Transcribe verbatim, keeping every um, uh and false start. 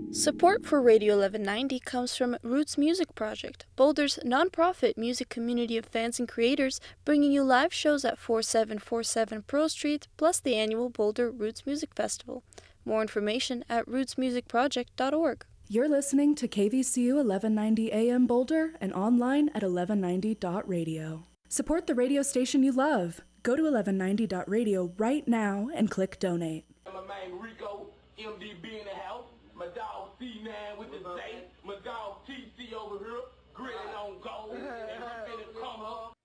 Support for Radio eleven ninety comes from Roots Music Project, Boulder's nonprofit music community of fans and creators, bringing you live shows at forty-seven forty-seven Pearl Street, plus the annual Boulder Roots Music Festival. More information at roots music project dot org. You're listening to K V C U eleven ninety A M Boulder and online at eleven ninety dot radio. Support the radio station you love. Go to eleven ninety dot radio right now and click donate. My man Rico, M D B in the house. My dog C nine with the date. My dog T C over here, grilling on gold. And we finna come up.